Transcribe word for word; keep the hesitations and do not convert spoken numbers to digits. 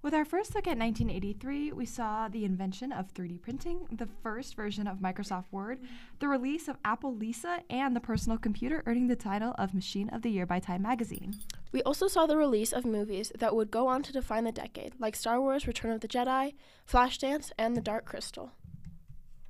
With our first look at nineteen eighty-three, we saw the invention of three D printing, the first version of Microsoft Word, the release of Apple Lisa, and the personal computer earning the title of Machine of the Year by Time magazine. We also saw the release of movies that would go on to define the decade, like Star Wars Return of the Jedi, Flashdance, and The Dark Crystal.